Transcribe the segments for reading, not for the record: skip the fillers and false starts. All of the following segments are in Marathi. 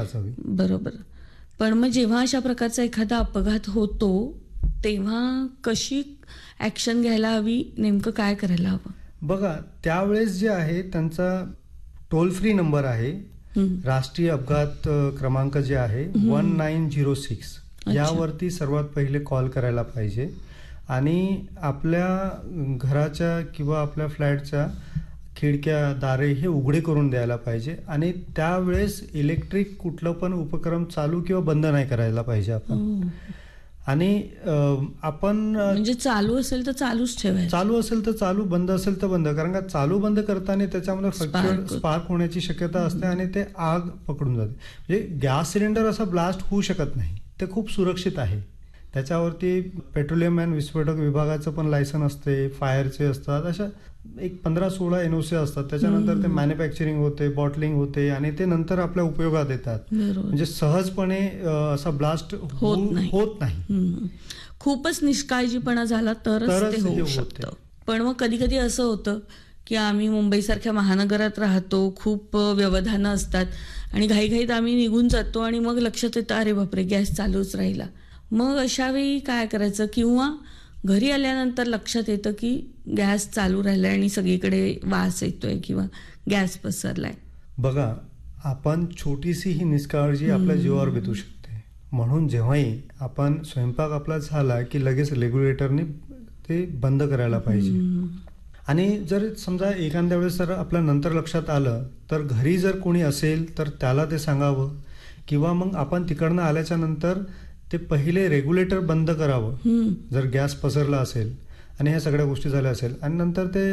गाजावी. बरोबर. पण मग जेव्हा अशा प्रकारचा एखादा अपघात होतो तेव्हा कशी ॲक्शन घ्यायला हवी, नेमकं काय करायला हवं? बघा, त्यावेळेस जे आहे त्यांचा टोल फ्री नंबर आहे, राष्ट्रीय अपघात क्रमांक जे आहे 1906, यावरती सर्वात पहिले कॉल करायला पाहिजे. आणि आपल्या घराच्या किंवा आपल्या फ्लॅटच्या खिडक्या दारे हे उघडे करून द्यायला पाहिजे. आणि त्यावेळेस इलेक्ट्रिक कुठलं पण उपक्रम चालू किंवा बंद नाही करायला पाहिजे आपण. आणि आपण म्हणजे चालू असेल तर चालूच ठेवायचं, चालू असेल तर चालू, बंद असेल तर बंद. कारण का चालू बंद करताना त्याच्यामध्ये स्पार्क होण्याची शक्यता असते आणि ते आग पकडून जाते. म्हणजे गॅस सिलेंडर असा ब्लास्ट होऊ शकत नाही, ते खूप सुरक्षित आहे. त्याच्यावरती पेट्रोलियम अँड विस्फोटक विभागाचं पण लायसन असते, फायरचे असतात, अशा एक 15-16 NOC असतात. त्याच्यानंतर ते मॅन्युफॅक्चरिंग होते, बॉटलिंग होते आणि ते नंतर आपल्या उपयोगात येतात. म्हणजे सहजपणे असा ब्लास्ट होत नाही. खूपच निष्काळजीपणा झाला तरच ते होऊ शकतं. पण मग कधी कधी असं होतं की आम्ही मुंबईसारख्या महानगरात राहतो, खूप व्यवधानं असतात आणि घाईघाईत आम्ही निघून जातो आणि मग लक्षात येतं अरे बापरे, गॅस चालूच राहिला. मग अशा वेळी काय करायचं? किंवा घरी आल्यानंतर लक्षात येतं की गॅस चालू राहिलाय आणि सगळीकडे वास येतोय किंवा गॅस पसरलाय. बघा, आपण छोटीशी ही निष्काळजी आपल्या जीवावर बेतू शकते. म्हणून जेव्हाही आपण स्वयंपाक आपला झाला की लगेच रेग्युलेटरने ते बंद करायला पाहिजे. आणि जर समजा एखाद्या वेळेस जर आपल्या नंतर लक्षात आलं तर घरी जर कोणी असेल तर त्याला ते सांगावं, किंवा मग आपण तिकडनं आल्याच्या नंतर ते पहिले रेग्युलेटर बंद करावं जर गॅस पसरला असेल आणि ह्या सगळ्या गोष्टी झाल्या असेल. आणि नंतर ते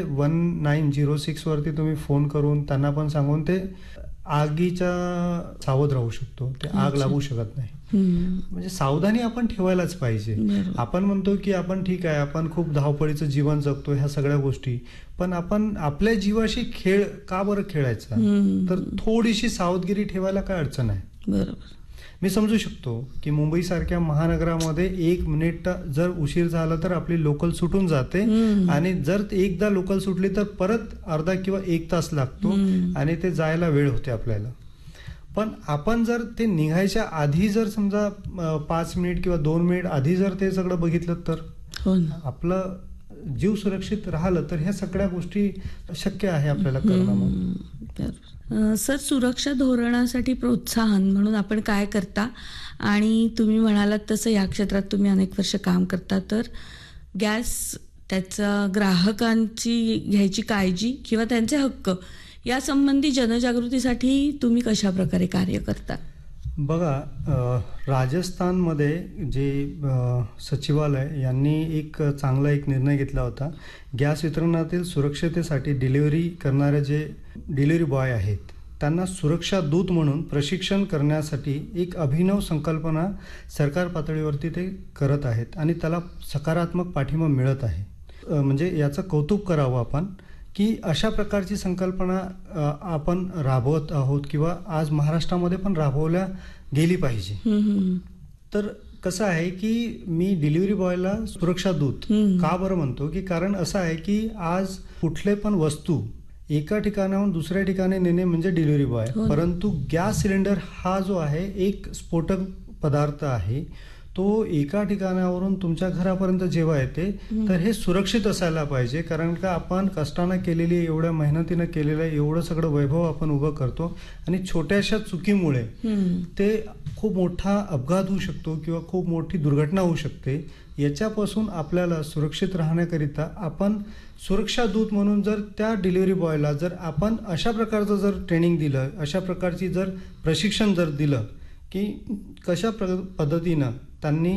1906 वरती तुम्ही फोन करून त्यांना पण सांगून ते आगीच्या सावध राहू शकतो, ते आग लागू शकत नाही. म्हणजे सावधानी आपण ठेवायलाच पाहिजे. आपण म्हणतो की आपण ठीक आहे, आपण खूप धावपळीचं जीवन जगतो, ह्या सगळ्या गोष्टी, पण आपण आपल्या जीवाशी खेळ का बरं खेळायचा? तर थोडीशी सावधगिरी ठेवायला काय अडचण आहे? बरोबर. मी समजू शकतो की मुंबईसारख्या महानगरामध्ये 1 मिनिट जर उशीर झाला तर आपली लोकल सुटून जाते आणि जर एकदा लोकल सुटली तर परत अर्धा किंवा 1 तास लागतो आणि ते जायला वेळ होते आपल्याला. पण आपण जर ते निघायच्या आधी जर समजा 5 मिनिट किंवा 2 मिनिट आधी जर ते सगळं बघितलं तर आपलं जीव सुरक्षित राहिलं तर ह्या सगळ्या गोष्टी शक्य आहे आपल्याला करणं. सर, सुरक्षा धोरणासाठी प्रोत्साहन म्हणून आपण काय करता? आणि तुम्ही म्हणालात तसं या क्षेत्रात तुम्ही अनेक वर्ष काम करता, तर गॅस, त्याचा ग्राहकांची घ्यायची काळजी किंवा त्यांचे हक्क यासंबंधी जनजागृतीसाठी तुम्ही कशा प्रकारे कार्य करता? बघा, राजस्थानमध्ये जे सचिवालय यांनी एक चांगला निर्णय घेतला होता. गॅस वितरणातील सुरक्षतेसाठी डिलिव्हरी करणारे जे डिलिव्हरी बॉय आहेत त्यांना सुरक्षा दूत म्हणून प्रशिक्षण करण्यासाठी एक अभिनव संकल्पना सरकार पातळीवरती ते करत आहेत आणि त्याला सकारात्मक पाठिंबा मिळत आहे. म्हणजे याचं कौतुक करावं आपण की अशा प्रकारची संकल्पना आपण राबवत आहोत किंवा आज महाराष्ट्रामध्ये पण राबवल्या गेली पाहिजे. तर कसं आहे की मी डिलिव्हरी बॉयला सुरक्षा दूत का बरं म्हणतो की कारण असं आहे की आज कुठले पण वस्तू एका ठिकाणाहून दुसऱ्या ठिकाणी नेणे म्हणजे डिलिव्हरी बॉय, परंतु गॅस सिलेंडर हा जो आहे एक स्फोटक पदार्थ आहे. तो एका ठिकाणावरून तुमच्या घरापर्यंत जेव्हा येते तर हे सुरक्षित असायला पाहिजे. कारण का आपण कष्टानं केलेली, एवढ्या मेहनतीनं केलेलं एवढं सगळं वैभव आपण उभं करतो आणि छोट्याशा चुकीमुळे ते खूप मोठा अपघात होऊ शकतो किंवा खूप मोठी दुर्घटना होऊ शकते. याच्यापासून आपल्याला सुरक्षित राहण्याकरिता आपण सुरक्षा दूत म्हणून जर त्या डिलिव्हरी बॉयला जर आपण अशा प्रकारचं जर ट्रेनिंग दिलं, अशा प्रकारची जर प्रशिक्षण जर दिलं की कशा पद्धतीनं त्यांनी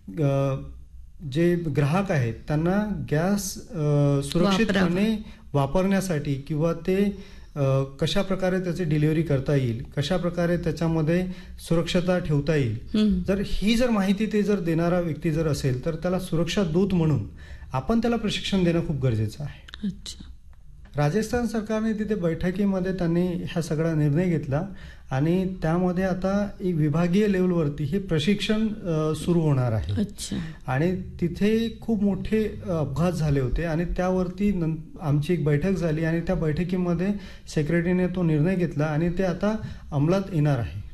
जे ग्राहक आहेत त्यांना गॅस सुरक्षितपणे वापरण्यासाठी किंवा ते कशा प्रकारे त्याची डिलिव्हरी करता येईल, कशा प्रकारे त्याच्यामध्ये सुरक्षता ठेवता येईल, जर माहिती ते जर देणारा व्यक्ती जर असेल तर त्याला सुरक्षा दूत म्हणून आपण त्याला प्रशिक्षण देणं खूप गरजेचं आहे. राजस्थान सरकारने तिथे बैठकीमध्ये त्यांनी हा सगळा निर्णय घेतला आणि त्यामध्ये आता एक विभागीय लेवलवरती हे प्रशिक्षण सुरू होणार आहे. आणि तिथे खूप मोठे अपघात झाले होते आणि त्यावरती आमची एक बैठक झाली आणि त्या बैठकीमध्ये सेक्रेटरीने तो निर्णय घेतला आणि ते आता अंमलात येणार आहे.